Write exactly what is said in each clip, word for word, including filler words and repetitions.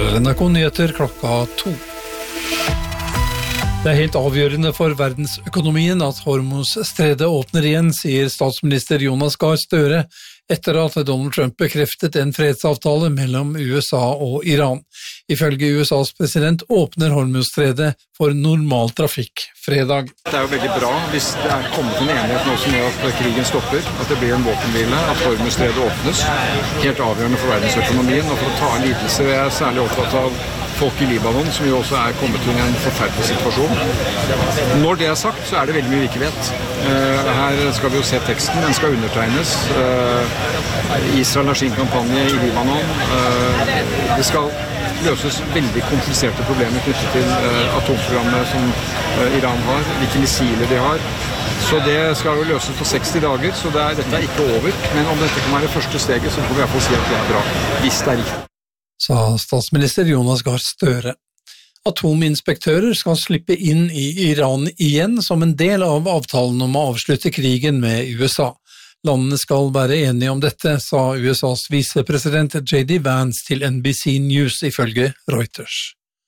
er N R K Nyheter klokka to. Det er helt avgjørende for verdensøkonomien at Hormuzstredet åpner igjen, sier statsminister Jonas Gahr Støre, etter at Donald Trump bekreftet en fredsavtale mellom U S A og Iran. Ifølge U S A's president åpner Hormuzstredet for normal trafikk fredag. Det er jo veldig bra hvis det er kommet en enighet nå som gjør at krigen stopper, at det blir en våpenhvile, at Hormuzstredet åpnes. Helt avgjørende for verdensøkonomien, og for å ta en lidelse. Jeg er særlig opptatt av folk i Libanon, som jo også er kommet til en forferdelig situasjon. Når det er sagt, så er det veldig mye vi ikke vet. Her skal vi jo se teksten, den skal undertegnes. Israel har sin kampanje i Libanon. Det skal løses veldig kompliserte problemer knyttet til atomprogrammet som Iran har, hvilke missiler de har. Så det skal jo løses på seksti dager, så det er, dette er ikke over. Men om dette kan være det første steget, så får vi i hvert fall si at det er bra, hvis det er riktig. Sa statsminister Jonas Gahr Støre. Atominspektører skal slippe inn i Iran igjen som en del av avtalen om å avslutte krigen med U S A. Landene skal være enige om dette, sa U S A's visepresident J D Vance til N B C News ifølge Reuters.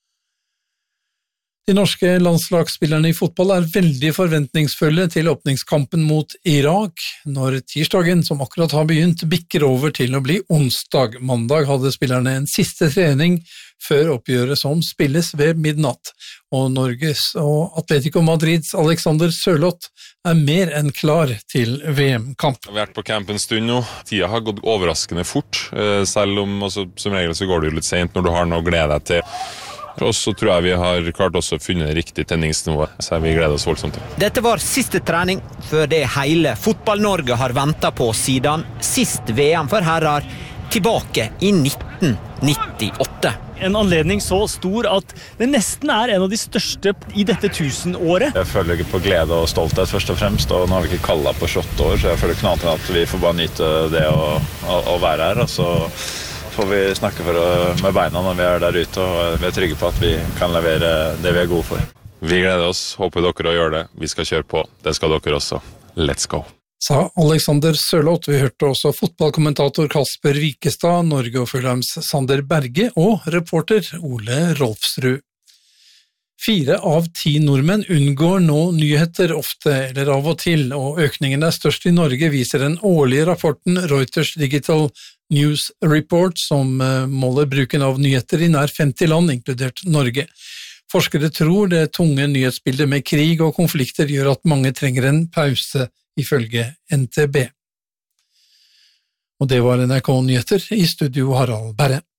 De norske landslagsspillerne i fotball er veldig forventningsfulle til åpningskampen mot Irak, når tirsdagen, som akkurat har begynt, bikker over til å bli onsdag. Mandag hadde spillerne en siste trening før oppgjøret som spilles ved midnatt, og Norges og Atletico Madrids Alexander Sørloth er mer enn klar til V M-kamp. Vi har vært på camp en stund nå. Tida har gått overraskende fort, selv om altså, som regel så går det jo litt sent når du har noe å glede deg til. Og så tror jeg vi har klart også å finne riktig tenningsnivå, så vi gleder oss voldsomt til. Dette var siste trening før det hele Fotball-Norge har ventet på siden sist V M for herrer, tilbake i nitten nittiåtte. En anledning så stor at det nesten er en av de største i dette tusenåret. Jeg føler ikke på glede og stolthet først og fremst, og nå har vi ikke kallet på tjueåtte år, så jeg føler knall til at vi får bare nyte det å, å, å være her, og så får vi snakke for å, med beina når vi er der ute, og vi er trygge på at vi kan levere det vi er gode for. Vi gleder oss, håper dere å gjøre det. Vi skal kjøre på, det skal dere også. Let's go! Sa Alexander Sørloth. Vi hørte også fotballkommentator Kasper Wikestad, Norge og Fulhams Sander Berge og reporter Ole Rolfsrud. Fire av ti nordmenn unngår nå nyheter ofte eller av og til, og økningen er størst i Norge, viser den årlige rapporten Reuters Digital News Report, som måler bruken av nyheter i nær femti land, inkludert Norge. Forskere tror det tunge nyhetsbildet med krig og konflikter gjør at mange trenger en pause, ifølge N T B. Og det var N R K Nyheter, i studio Harald Berre.